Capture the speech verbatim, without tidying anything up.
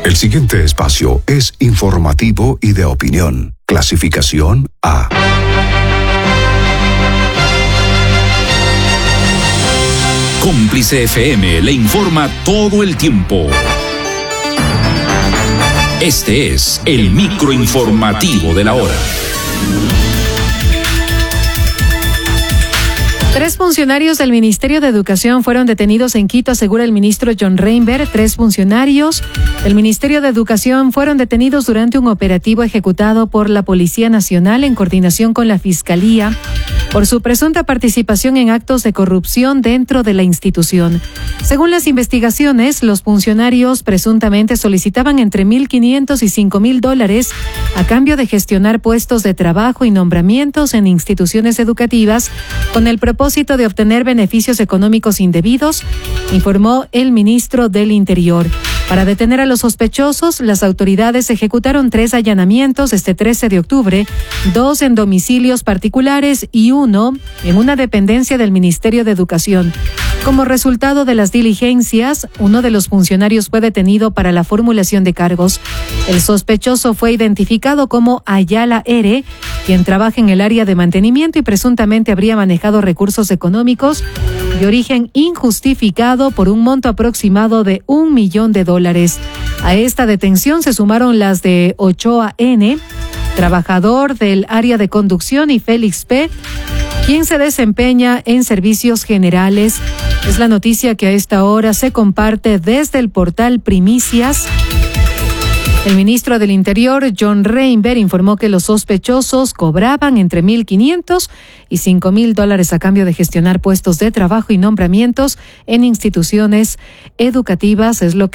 El siguiente espacio es informativo y de opinión. Clasificación A. Cómplice F M le informa todo el tiempo. Este es el microinformativo de la hora. Tres funcionarios del Ministerio de Educación fueron detenidos en Quito, asegura el ministro John Reinberg. Tres funcionarios del Ministerio de Educación fueron detenidos durante un operativo ejecutado por la Policía Nacional en coordinación con la Fiscalía por su presunta participación en actos de corrupción dentro de la institución. Según las investigaciones, los funcionarios presuntamente solicitaban entre mil quinientos y cinco mil dólares a cambio de gestionar puestos de trabajo y nombramientos en instituciones educativas con el propósito de obtener beneficios económicos indebidos, informó el ministro del Interior. Para detener a los sospechosos, las autoridades ejecutaron tres allanamientos este trece de octubre, dos en domicilios particulares y uno en una dependencia del Ministerio de Educación. Como resultado de las diligencias, uno de los funcionarios fue detenido para la formulación de cargos. El sospechoso fue identificado como Ayala R., quien trabaja en el área de mantenimiento y presuntamente habría manejado recursos económicos de origen injustificado por un monto aproximado de un millón de dólares. A esta detención se sumaron las de Ochoa N., trabajador del área de conducción, y Félix P., quien se desempeña en servicios generales. Es la noticia que a esta hora se comparte desde el portal Primicias. El ministro del Interior, John Reinberg, informó que los sospechosos cobraban entre mil quinientos y cinco mil dólares a cambio de gestionar puestos de trabajo y nombramientos en instituciones educativas. Es lo que